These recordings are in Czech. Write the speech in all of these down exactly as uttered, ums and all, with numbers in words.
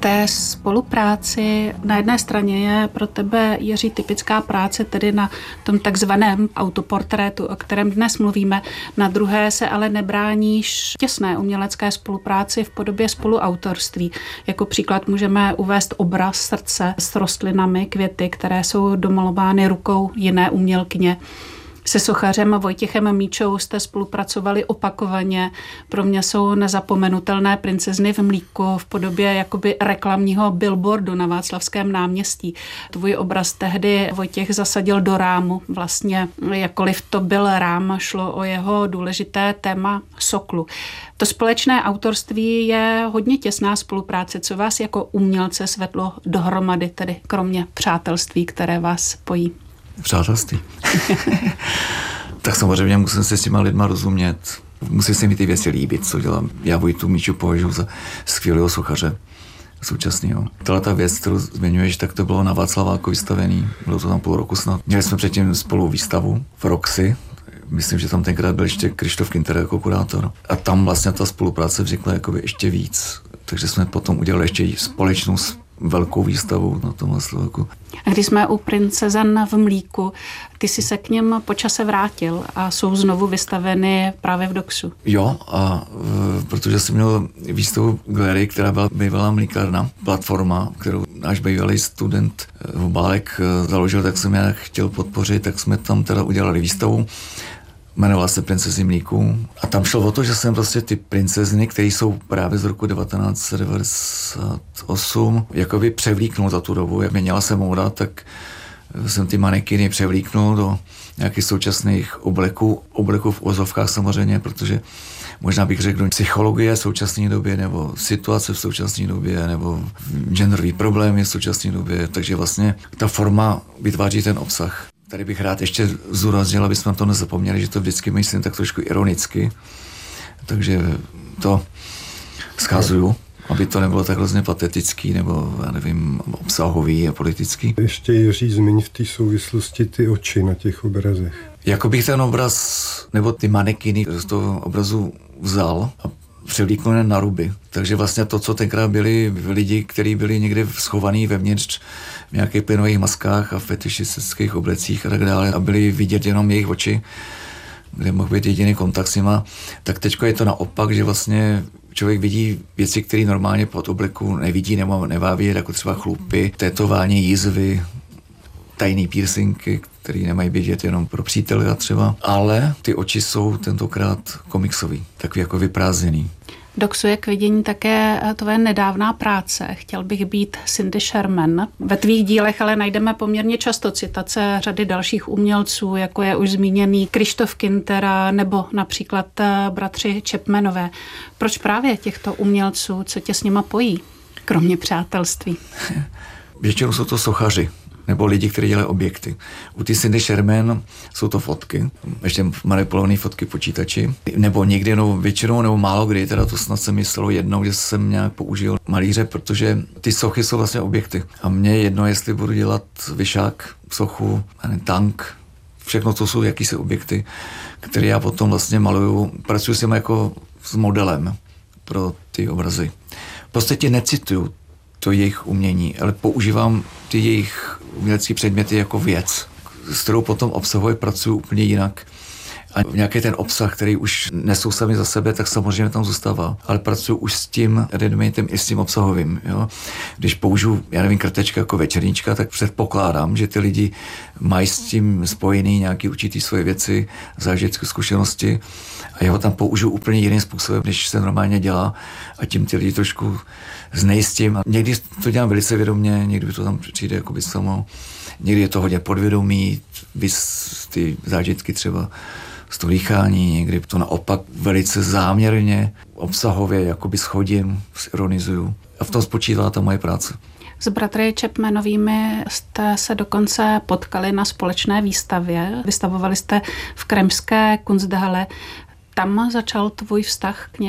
té spolupráci na jedné straně je pro tebe, Jiří, typická práce tedy na tom takzvaném autoportrétu, o kterém dnes mluvíme. Na druhé se ale nebráníš těsné umělecké spolupráci v podobě spoluautorství. Jako příklad můžeme uvést obraz srdce s rostlinami, květy, které jsou domalovány rukou jiné umělkyně. Se sochařem Vojtěchem Míčou jste spolupracovali opakovaně. Pro mě jsou nezapomenutelné Princezny v mlíku v podobě jakoby reklamního billboardu na Václavském náměstí. Tvůj obraz tehdy Vojtěch zasadil do rámu. Vlastně jakkoliv to byl rám, šlo o jeho důležité téma soklu. To společné autorství je hodně těsná spolupráce. Co vás jako umělce svedlo dohromady, tedy kromě přátelství, které vás pojí? Přátelství. Tak samozřejmě musím se s těma lidma rozumět. Musí se mi ty věci líbit, co dělám. Já Vojtu Míču považuji za skvělého sochaře současného. Tohle ta věc, kterou zmiňuješ, tak to bylo na Václaváku vystavený. Bylo to tam půl roku snad. Měli jsme předtím spolu výstavu v Roxy. Myslím, že tam tenkrát byl ještě Krištof Kinter jako kurátor. A tam vlastně ta spolupráce vznikla jakoby ještě víc. Takže jsme potom udělali ještě společnou velkou výstavu na tomhle Slováku. A když jsme u Princezen v mlíku, ty jsi se k něm po čase vrátil a jsou znovu vystaveny právě v Doxu. Jo, a e, protože jsem měl výstavu galerii, která byla bývalá mlíkárna, platforma, kterou náš bývalý student Hubálek založil, tak jsem já chtěl podpořit, tak jsme tam teda udělali výstavu. Jmenovala se Princezny mlíku a tam šlo o to, že jsem prostě ty princezny, které jsou právě z roku devatenáct set devadesát osm, jakoby převlíknul za tu dobu. Jak měnila se móda, tak jsem ty manekiny převlíknul do nějakých současných obleků, obleků v ozovkách samozřejmě, protože možná bych řekl psychologie v současné době, nebo situace v současné době, nebo genderový problémy v současné době, takže vlastně ta forma vytváří ten obsah. Tady bych rád ještě zúraznil, aby jsme to nezapomněli, že to vždycky myslím tak trošku ironicky. Takže to schazuju, aby to nebylo tak hrozně patetický nebo, já nevím, obsahový a politický. Ještě Jiří, zmiň v té souvislosti ty oči na těch obrazech. Jako bych ten obraz, nebo ty manekiny z toho obrazu vzal a převlíknul na ruby. Takže vlastně to, co tenkrát byli lidi, kteří byli někde schovaní vevnitř v nějakých plynových maskách a fetišistických oblecích a tak dále a byli vidět jenom jejich oči, kde mohl být jediný kontakt s nima, tak teďko je to naopak, že vlastně člověk vidí věci, které normálně pod obleku nevidí nebo nevá vidět, jako třeba chlupy, tétování, jízvy, tajný piercingy, které nemají vidět jenom pro přítele a třeba, ale ty oči jsou tentokrát komiksový, takový jako vyprázdněný. Doxu je k vidění také tvoje nedávná práce. Chtěl bych být Cindy Sherman. Ve tvých dílech ale najdeme poměrně často citace řady dalších umělců, jako je už zmíněný Krištof Kinter nebo například bratři Chapmanové. Proč právě těchto umělců, co tě s nima pojí, kromě přátelství? Většinou jsou to sochaři nebo lidi, kteří dělají objekty. U ty Cindy Sherman jsou to fotky, ještě manipulované fotky počítači, nebo někdy, no většinou, nebo málo kdy, teda to snad se mi stalo jednou, že jsem nějak použil malíře, protože ty sochy jsou vlastně objekty. A mně je jedno, jestli budu dělat vyšák, sochu, tank, všechno to jsou jakýsi objekty, které já potom vlastně maluju, pracuji s nimi jako s modelem pro ty obrazy. Prostě ti necituju to jejich umění, ale používám ty jejich umělecké předměty jako věc, s kterou potom obsahově pracuji úplně jinak. A nějaký ten obsah, který už nesou sami za sebe, tak samozřejmě tam zůstává. Ale pracuji už s tím readymaitem i s tím obsahovým. Jo? Když použiju, já nevím, krtečka jako večerníčka, tak předpokládám, že ty lidi mají s tím spojený nějaký určitý svoje věci, zážitky, zkušenosti a já ho tam použiju úplně jiným způsobem, než se normálně dělá a tím ty lidi trošku znejistím. A někdy to dělám velice vědomě, někdy to tam přijde jako by samo. Někdy je to hodně podvědomí, vys ty zážitky třeba z toho dýchání, někdy to naopak velice záměrně, obsahově jakoby schodím, ironizuju. A v tom spočívá ta moje práce. S bratry Chapmanovými jste se dokonce potkali na společné výstavě. Vystavovali jste v kremské Kunsthalle. Tam začal tvůj vztah k nim?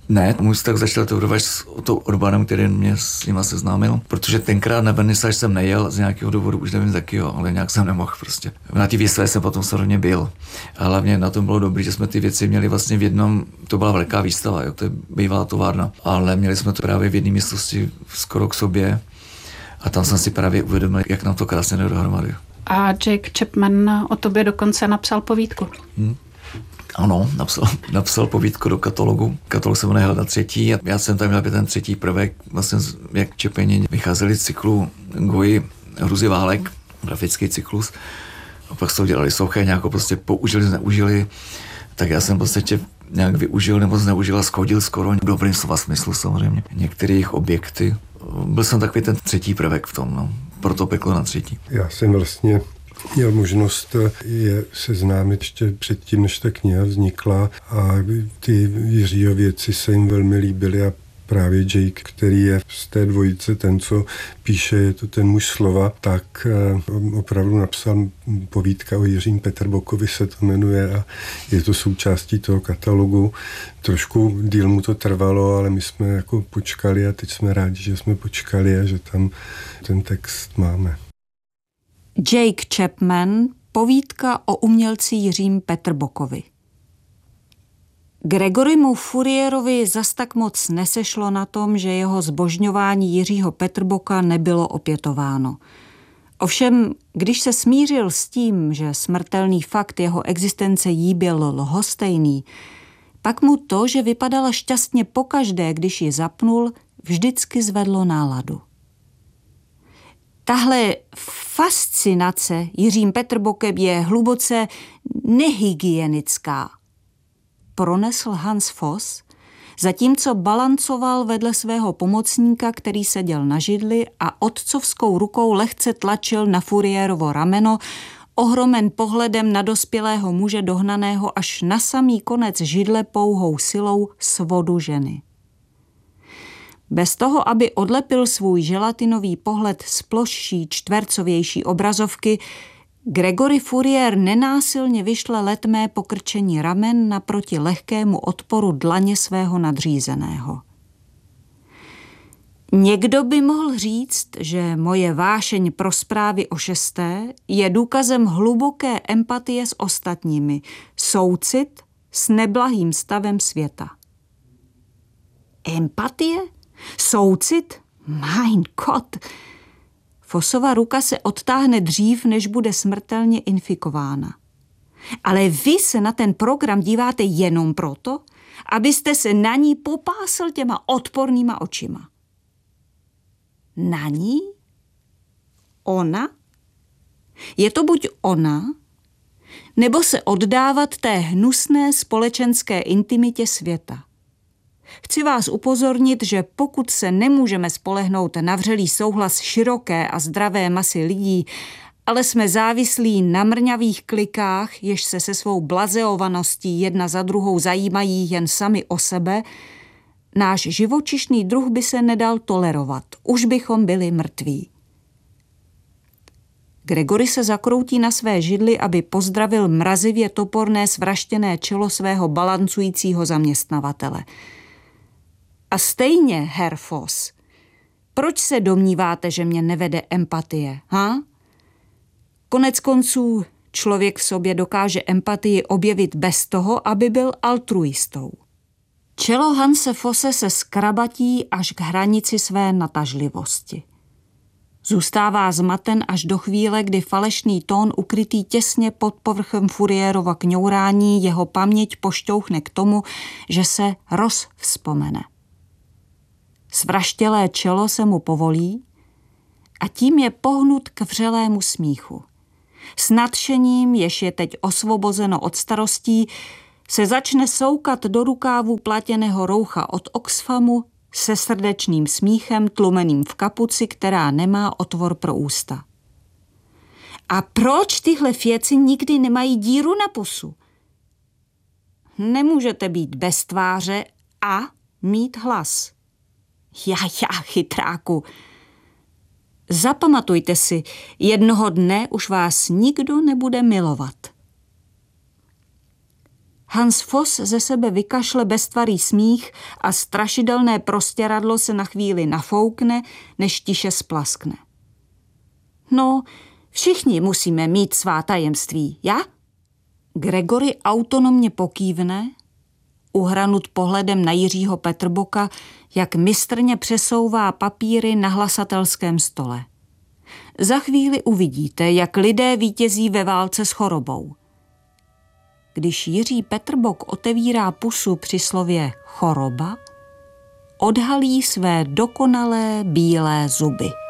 Ne, můj vztah začal teprve s tou Urbanem, který mě s nima seznámil, protože tenkrát na vernisáž jsem nejel z nějakého důvodu, už nevím taky jo, ale nějak jsem nemohl prostě. Na ty výstavě jsem potom samozřejmě byl. A hlavně na tom bylo dobrý, že jsme ty věci měli vlastně v jednom, to byla velká výstava, jo, to je bývalá továrna, ale měli jsme to právě v jedné místnosti skoro k sobě a tam jsem si právě uvědomil, jak nám to krásně jde dohromady. A Jake Chapman o tobě dokonce napsal povídku. Hmm. Ano, napsal, napsal povídku do katalogu. Katalog se jmenuje Helda třetí a já jsem tam měl ten třetí prvek, vlastně jak Čepeni vycházeli z cyklu Goji Hruzy válek, grafický cyklus. A pak se to dělali soché, nějak prostě použili, zneužili. Tak já jsem prostě nějak využil nebo zneužil a schodil skoro v dobrým slova smyslu samozřejmě některých objekty. Byl jsem takový ten třetí prvek v tom, no. Proto Peklo na třetí. Já jsem vlastně měl možnost je seznámit ještě předtím, než ta kniha vznikla a ty Jiřího věci se jim velmi líbily a právě Jake, který je z té dvojice ten, co píše, je to ten muž slova, tak opravdu napsal povídka o Jiřím Petrbokovi se to jmenuje a je to součástí toho katalogu. Trošku díl mu to trvalo, ale my jsme jako počkali a teď jsme rádi, že jsme počkali a že tam ten text máme. Jake Chapman, povídka o umělci Jiřím Petrbokovi. Gregorymu Fourierovi zas tak moc nesešlo na tom, že jeho zbožňování Jiřího Petrboka nebylo opětováno. Ovšem, když se smířil s tím, že smrtelný fakt jeho existence jí byl lhostejný, pak mu to, že vypadala šťastně pokaždé, když ji zapnul, vždycky zvedlo náladu. Tahle fascinace Jiřím Petrbokem je hluboce nehygienická, pronesl Hans Voss, zatímco balancoval vedle svého pomocníka, který seděl na židli a otcovskou rukou lehce tlačil na Fourierovo rameno, ohromen pohledem na dospělého muže dohnaného až na samý konec židle pouhou silou svodu ženy. Bez toho, aby odlepil svůj želatinový pohled z plošší, čtvercovější obrazovky, Gregory Fourier nenásilně vyšle letmé pokrčení ramen naproti lehkému odporu dlaně svého nadřízeného. Někdo by mohl říct, že moje vášeň pro zprávy o šesté je důkazem hluboké empatie s ostatními, soucit s neblahým stavem světa. Empatie? Soucit? Mein Gott! Fossova ruka se odtáhne dřív, než bude smrtelně infikována. Ale vy se na ten program díváte jenom proto, abyste se na ní popásl těma odpornýma očima. Na ní? Ona? Je to buď ona, nebo se oddávat té hnusné společenské intimitě světa. Chci vás upozornit, že pokud se nemůžeme spolehnout na vřelý souhlas široké a zdravé masy lidí, ale jsme závislí na mrňavých klikách, jež se se svou blazeovaností jedna za druhou zajímají jen sami o sebe, náš živočišný druh by se nedal tolerovat. Už bychom byli mrtví. Gregory se zakroutí na své židli, aby pozdravil mrazivě toporné svraštěné čelo svého balancujícího zaměstnavatele. A stejně, Herr Voss, proč se domníváte, že mě nevede empatie, ha? Konec konců, člověk v sobě dokáže empatii objevit bez toho, aby byl altruistou. Čelo Hanse Vosse se skrabatí až k hranici své natažlivosti. Zůstává zmaten až do chvíle, kdy falešný tón ukrytý těsně pod povrchem Fourierova kňourání jeho paměť pošťouchne k tomu, že se rozvzpomene. Svraštělé čelo se mu povolí a tím je pohnut k vřelému smíchu. S nadšením, jež je teď osvobozeno od starostí, se začne soukat do rukávu platěného roucha od Oxfamu se srdečným smíchem tlumeným v kapuci, která nemá otvor pro ústa. A proč tyhle věci nikdy nemají díru na pusu? Nemůžete být bez tváře a mít hlas. Já, já, chytráku. Zapamatujte si, jednoho dne už vás nikdo nebude milovat. Hans Foss ze sebe vykašle beztvarý smích a strašidelné prostěradlo se na chvíli nafoukne, než tiše splaskne. No, všichni musíme mít svá tajemství, ja? Gregory autonomně pokývne, uhranut pohledem na Jiřího Petrboka, jak mistrně přesouvá papíry na hlasatelském stole. Za chvíli uvidíte, jak lidé vítězí ve válce s chorobou. Když Jiří Petrbok otevírá pusu při slově choroba, odhalí své dokonalé bílé zuby.